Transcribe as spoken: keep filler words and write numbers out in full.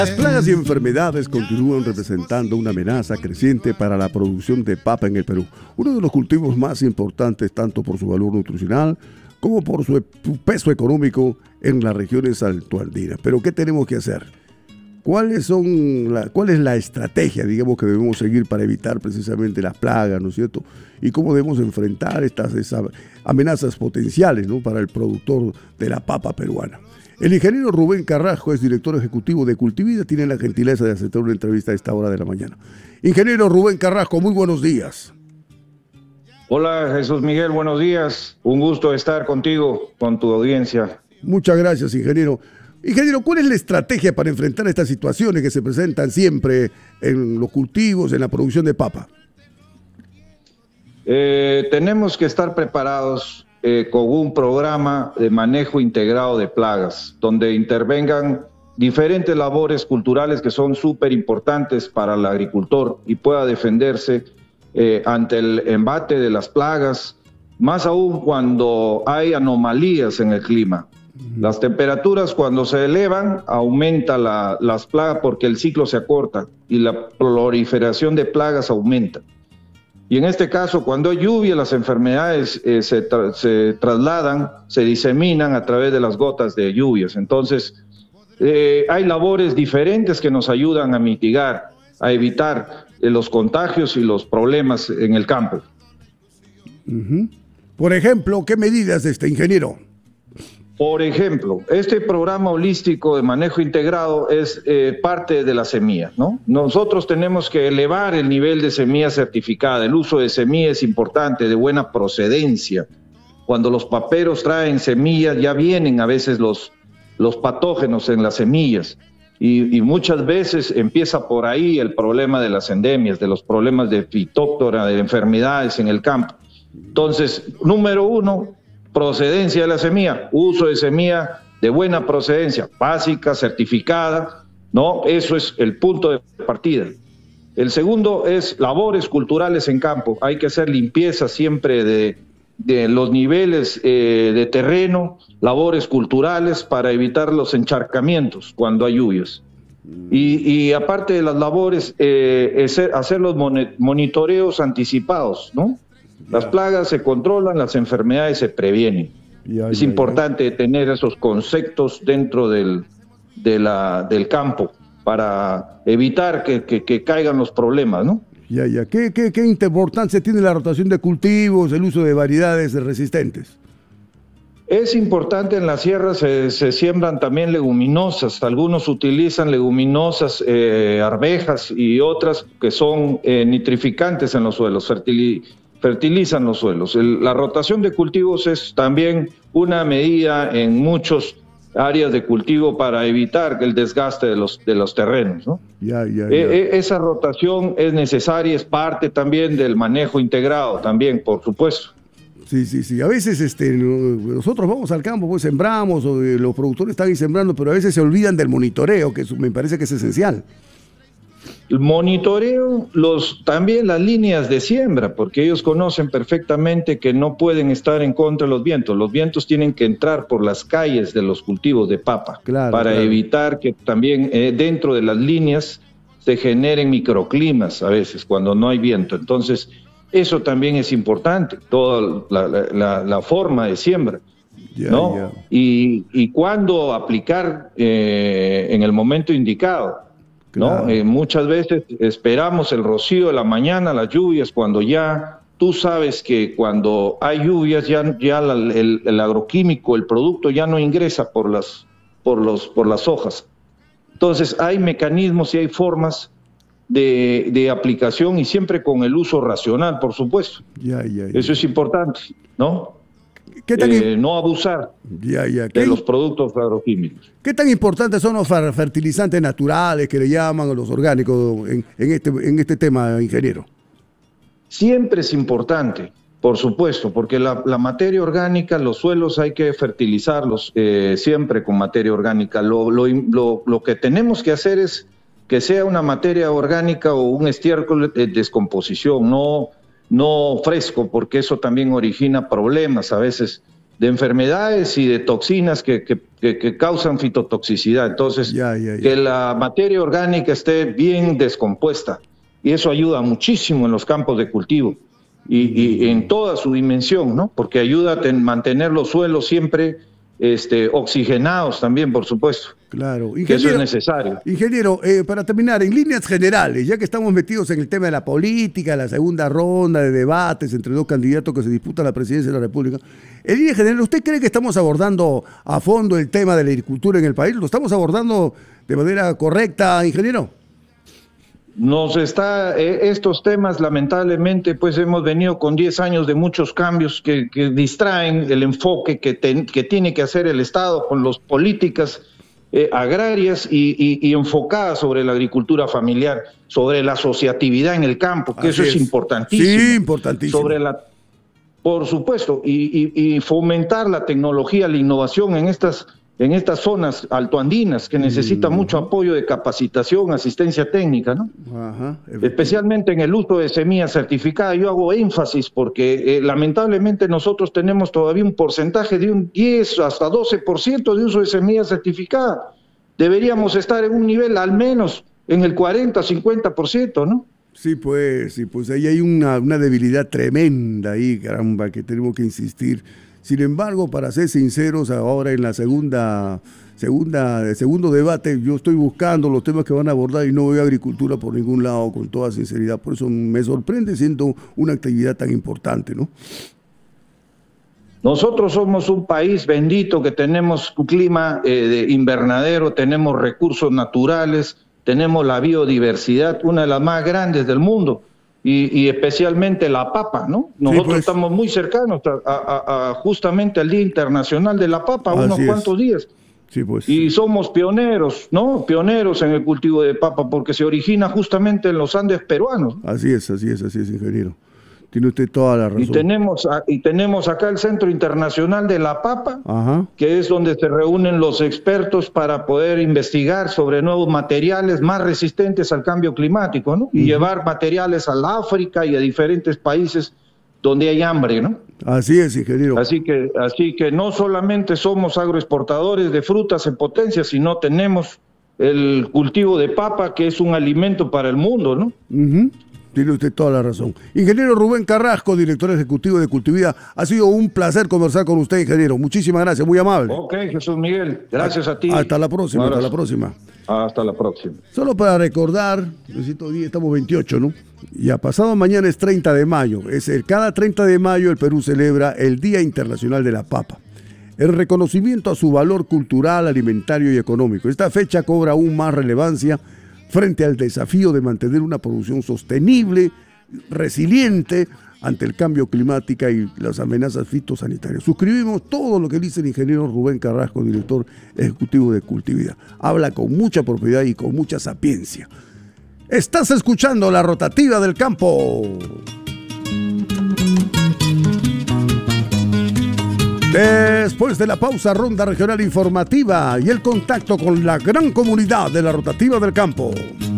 Las plagas y enfermedades continúan representando una amenaza creciente para la producción de papa en el Perú, uno de los cultivos más importantes tanto por su valor nutricional como por su peso económico en las regiones altoandinas. Pero ¿qué tenemos que hacer? ¿Cuáles son la, ¿Cuál es la estrategia, digamos, que debemos seguir para evitar precisamente las plagas, ¿no es cierto? Y cómo debemos enfrentar estas, estas amenazas potenciales, ¿no?, para el productor de la papa peruana. El ingeniero Rubén Carrasco es director ejecutivo de Cultivida, tiene la gentileza de aceptar una entrevista a esta hora de la mañana. Ingeniero Rubén Carrasco, muy buenos días. Hola Jesús Miguel, buenos días. Un gusto estar contigo, con tu audiencia. Muchas gracias, ingeniero. Ingeniero, ¿cuál es la estrategia para enfrentar estas situaciones que se presentan siempre en los cultivos, en la producción de papa? Eh, tenemos que estar preparados eh, con un programa de manejo integrado de plagas, donde intervengan diferentes labores culturales que son súper importantes para el agricultor y pueda defenderse eh, ante el embate de las plagas, más aún cuando hay anomalías en el clima. Las temperaturas cuando se elevan aumenta la, las plagas porque el ciclo se acorta y la proliferación de plagas aumenta. Y en este caso, cuando hay lluvia, las enfermedades eh, se, tra se trasladan, se diseminan a través de las gotas de lluvias. Entonces, eh, hay labores diferentes que nos ayudan a mitigar, a evitar eh, los contagios y los problemas en el campo. Uh-huh. Por ejemplo, ¿qué medidas de este ingeniero? Por ejemplo, este programa holístico de manejo integrado es eh, parte de la semilla, ¿no? Nosotros tenemos que elevar el nivel de semilla certificada. El uso de semilla es importante, de buena procedencia. Cuando los paperos traen semillas, ya vienen a veces los, los patógenos en las semillas. Y, y muchas veces empieza por ahí el problema de las endemias, de los problemas de fitóctora, de enfermedades en el campo. Entonces, número uno, procedencia de la semilla, uso de semilla de buena procedencia, básica, certificada, ¿no? Eso es el punto de partida. El segundo es labores culturales en campo. Hay que hacer limpieza siempre de, de los niveles eh, de terreno, labores culturales para evitar los encharcamientos cuando hay lluvias. Y, y aparte de las labores, eh, hacer, hacer los monitoreos anticipados, ¿no? Las plagas se controlan, las enfermedades se previenen. Ya, es ya, importante ya. tener esos conceptos dentro del, de la, del campo para evitar que, que, que caigan los problemas, ¿no? Ya, ya. ¿Qué, qué, ¿Qué importancia tiene la rotación de cultivos, el uso de variedades resistentes? Es importante, en la sierra se, se siembran también leguminosas. Algunos utilizan leguminosas, eh, arvejas y otras que son eh, nitrificantes en los suelos, fertilizantes. fertilizan los suelos. El, la rotación de cultivos es también una medida en muchas áreas de cultivo para evitar el desgaste de los, de los terrenos, ¿no? Ya, ya, ya. Eh, esa rotación es necesaria, es parte también del manejo integrado, también, por supuesto. Sí, sí, sí. A veces este, nosotros vamos al campo, pues sembramos, o los productores están ahí sembrando, pero a veces se olvidan del monitoreo, que me parece que es esencial. El monitoreo, los, también las líneas de siembra, porque ellos conocen perfectamente que no pueden estar en contra de los vientos. Los vientos tienen que entrar por las calles de los cultivos de papa, claro, para claro. evitar que también eh, dentro de las líneas se generen microclimas a veces cuando no hay viento. Entonces, eso también es importante, toda la, la, la forma de siembra, yeah, ¿no? Yeah. Y, y cuándo aplicar eh, en el momento indicado. Claro. ¿No? Eh, muchas veces esperamos el rocío de la mañana, las lluvias, cuando ya tú sabes que cuando hay lluvias ya, ya la, el, el agroquímico, el producto ya no ingresa por las, por, los, por las hojas. Entonces hay mecanismos y hay formas de, de aplicación y siempre con el uso racional, por supuesto. Ya, ya, ya. Eso es importante, ¿no? ¿Qué tan eh, no abusar ya, ya. de los productos agroquímicos. ¿Qué tan importantes son los fertilizantes naturales que le llaman, o los orgánicos en, en, este, en este tema, ingeniero? Siempre es importante, por supuesto, porque la, la materia orgánica, los suelos hay que fertilizarlos eh, siempre con materia orgánica. Lo, lo, lo, lo que tenemos que hacer es que sea una materia orgánica o un estiércol de descomposición, no... no fresco, porque eso también origina problemas a veces de enfermedades y de toxinas que, que, que, que causan fitotoxicidad. Entonces, ya, ya, ya. que la materia orgánica esté bien descompuesta, y eso ayuda muchísimo en los campos de cultivo y, y en toda su dimensión, ¿no? Porque ayuda a mantener los suelos siempre este, oxigenados también, por supuesto. Claro, que eso es necesario. Ingeniero, eh, para terminar, en líneas generales, ya que estamos metidos en el tema de la política, la segunda ronda de debates entre dos candidatos que se disputan la presidencia de la República, en líneas generales, ¿usted cree que estamos abordando a fondo el tema de la agricultura en el país? ¿Lo estamos abordando de manera correcta, ingeniero? Nos está, eh, estos temas lamentablemente pues hemos venido con diez años de muchos cambios que, que distraen el enfoque que, ten, que tiene que hacer el Estado con las políticas eh, agrarias y, y, y enfocadas sobre la agricultura familiar, sobre la asociatividad en el campo, que Así eso es, es importantísimo. Sí, importantísimo. Sobre la, por supuesto, y, y, y fomentar la tecnología, la innovación en estas en estas zonas altoandinas que necesitan mm. mucho apoyo de capacitación, asistencia técnica, ¿no? Ajá, especialmente en el uso de semillas certificadas. Yo hago énfasis porque eh, lamentablemente nosotros tenemos todavía un porcentaje de un diez hasta doce por ciento de uso de semillas certificadas. Deberíamos estar en un nivel al menos en el cuarenta, cincuenta por ciento, ¿no? Sí, pues, sí, pues ahí hay una, una debilidad tremenda ahí, caramba, que tenemos que insistir. Sin embargo, para ser sinceros, ahora en la segunda, segunda, segundo debate, yo estoy buscando los temas que van a abordar y no veo agricultura por ningún lado, con toda sinceridad. Por eso me sorprende siendo una actividad tan importante, ¿no? Nosotros somos un país bendito que tenemos un clima eh, de invernadero, tenemos recursos naturales, tenemos la biodiversidad, una de las más grandes del mundo. Y, y especialmente la papa, ¿no? Nosotros sí, pues. estamos muy cercanos a, a, a justamente al Día Internacional de la Papa, Así unos es. cuantos días. Sí, pues. Y somos pioneros, ¿no? Pioneros en el cultivo de papa, porque se origina justamente en los Andes peruanos. Así es, así es, así es, ingeniero. Tiene usted toda la razón. Y tenemos, y tenemos acá el Centro Internacional de la Papa, Ajá. que es donde se reúnen los expertos para poder investigar sobre nuevos materiales más resistentes al cambio climático, ¿no? Y uh-huh. llevar materiales a la África y a diferentes países donde hay hambre, ¿no? Así es, ingeniero. Así que, así que no solamente somos agroexportadores de frutas en potencia, sino tenemos el cultivo de papa, que es un alimento para el mundo, ¿no? Uh-huh. Tiene usted toda la razón. Ingeniero Rubén Carrasco, director ejecutivo de Cultivida, ha sido un placer conversar con usted, ingeniero. Muchísimas gracias, muy amable. Ok, Jesús Miguel, gracias a, a ti. Hasta la próxima, hasta la próxima. Hasta la próxima. Solo para recordar, estamos veintiocho, ¿no? Ya pasado mañana es treinta de mayo. Es el, cada treinta de mayo el Perú celebra el Día Internacional de la Papa. El reconocimiento a su valor cultural, alimentario y económico. Esta fecha cobra aún más relevancia frente al desafío de mantener una producción sostenible, resiliente ante el cambio climático y las amenazas fitosanitarias. Suscribimos todo lo que dice el ingeniero Rubén Carrasco, director ejecutivo de Cultivida. Habla con mucha propiedad y con mucha sapiencia. Estás escuchando La Rotativa del Campo. Después de la pausa, ronda regional informativa y el contacto con la gran comunidad de La Rotativa del Campo.